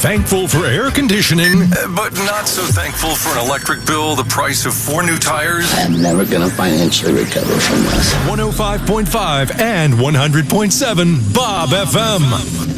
Thankful for air conditioning, but not so thankful for an electric bill, the price of 4 new tires. I'm never going to financially recover from this. 105.5 and 100.7 Bob FM.